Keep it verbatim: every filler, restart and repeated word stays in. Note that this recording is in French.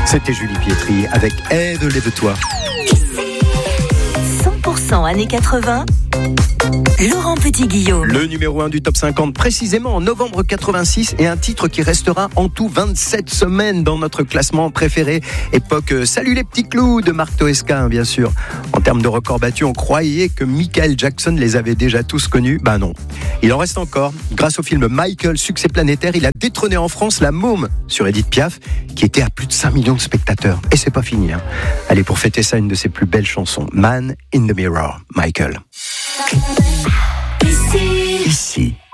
C'était Julie Pietri avec Aide, lève-toi. cent pour cent années quatre-vingts, Laurent Petit-Guillaume. Le numéro un du top cinquante, précisément en novembre quatre-vingt-six, et un titre qui restera en tout vingt-sept semaines dans notre classement préféré. Époque euh, Salut les petits clous de Marc Toesca, hein, bien sûr. En termes de records battus, on croyait que Michael Jackson les avait déjà tous connus. Ben non. Il en reste encore. Grâce au film Michael, succès planétaire, il a détrôné en France La Môme sur Edith Piaf, qui était à plus de cinq millions de spectateurs. Et c'est pas fini. Hein. Allez, pour fêter ça, une de ses plus belles chansons, Man in the Mirror, Michael. Ici. Ici.